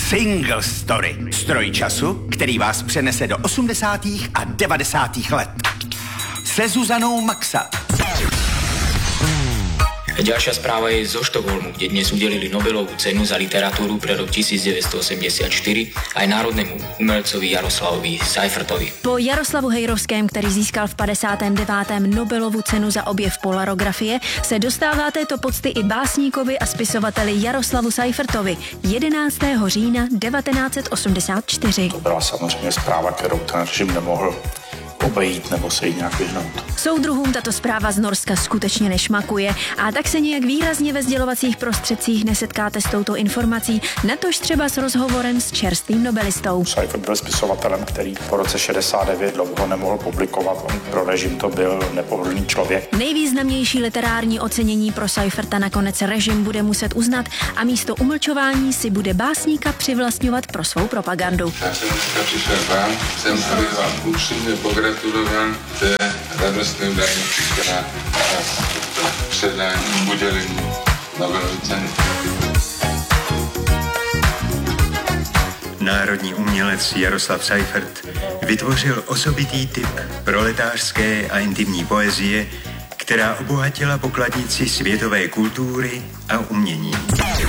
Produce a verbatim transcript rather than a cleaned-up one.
Single Story. Stroj času, který vás přenese do osmdesátých a devadesátých let. Se Zuzanou Maxa. Ďalšia správa je zo Štokholmu, kde dnes udelili Nobelovú cenu za literatúru pre rok devätnásťstoosemdesiatštyri aj národnému umelcovi Jaroslavovi Seifertovi. Po Jaroslavu Hejrovském, který získal v padesátém devátém Nobelovu cenu za objev polarografie, se dostává této pocty i básníkovi a spisovateli Jaroslavu Seifertovi jedenáctého října devatenáct set osmdesát čtyři. To byla samozřejmě zpráva, kterou ten režim nemohl obejít nebo se jí nějak vyhnout. Soudruhům tato zpráva z Norska skutečně nešmakuje a tak se nějak výrazně ve sdělovacích prostředcích nesetkáte s touto informací, natož třeba s rozhovorem s čerstvým nobelistou. Seifert byl spisovatelem, který po roce šedesát devět dlouho nemohl publikovat. On pro režim to byl nepohodlný člověk. Nejvýznamnější literární ocenění pro Seiferta nakonec režim bude muset uznat a místo umlčování si bude básníka přivlastňovat pro svou propagandu. Já jsem dneska přišel k vám, jsem abych vám upřímně pogratuloval k té radostné události, která nás předání udělení Nobelovy ceny. Národní umělec Jaroslav Seifert vytvořil osobitý typ proletářské a intimní poezie, která obohatila pokladnici světové kultury a umění.